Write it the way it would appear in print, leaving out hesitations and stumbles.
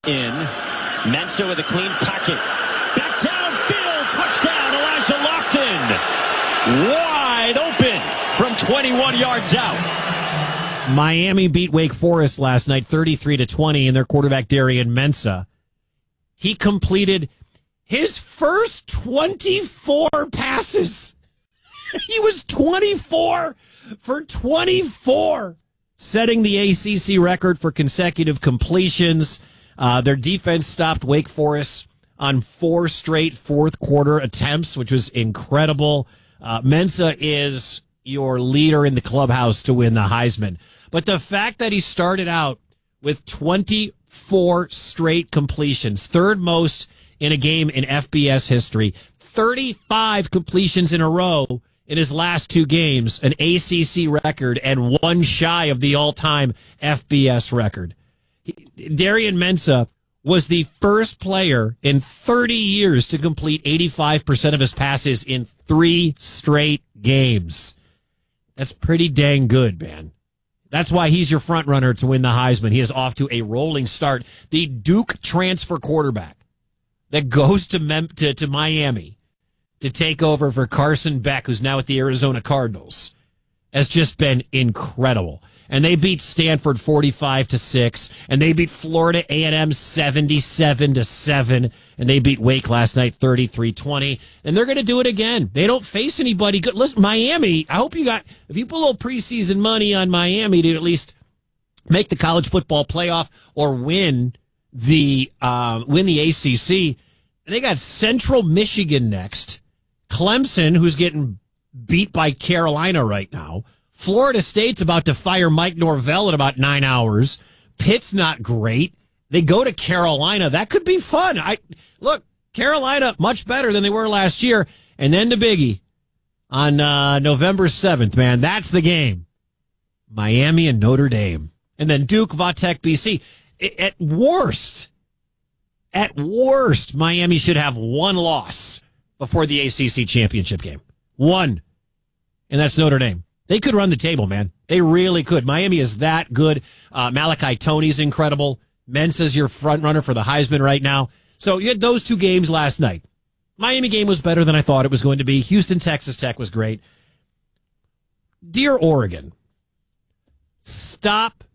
In. Mensah with a clean pocket. Back downfield. Touchdown. Elijah Lofton. Wide open from 21 yards out. Miami beat Wake Forest last night 33-20 in their quarterback Darian Mensah. He completed his first 24 passes. He was 24 for 24, setting the ACC record for consecutive completions. Their defense stopped Wake Forest on 4 straight fourth quarter attempts, which was incredible. Mensah is your leader in the clubhouse to win the Heisman. But the fact that he started out with 24 straight completions, third most in a game in FBS history, 35 completions in a row in his last 2 games, an ACC record, and 1 shy of the all-time FBS record. Darian Mensah was the first player in 30 years to complete 85% of his passes in 3 straight games. That's pretty dang good, man. That's why he's your front runner to win the Heisman. He is off to a rolling start. The Duke transfer quarterback that goes to Miami to take over for Carson Beck, who's now at the Arizona Cardinals, has just been incredible. And they beat Stanford 45-6, and they beat Florida A&M 77-7, and they beat Wake last night 33-20, and they're going to do it again. They don't face anybody good. Listen, Miami, I hope if you put a little preseason money on Miami to at least make the college football playoff or win the ACC, they got Central Michigan next, Clemson, who's getting beat by Carolina right now. Florida State's about to fire Mike Norvell in about 9 hours. Pitt's not great. They go to Carolina. That could be fun. Look, Carolina, much better than they were last year. And then the biggie on November 7th, man. That's the game. Miami and Notre Dame. And then Duke, Vatech, BC. At worst, Miami should have 1 loss before the ACC championship game. 1. And that's Notre Dame. They could run the table, man. They really could. Miami is that good. Malachi Toney's incredible. Mensah's your front runner for the Heisman right now. So you had those 2 games last night. Miami game was better than I thought it was going to be. Houston, Texas Tech was great. Dear Oregon, stop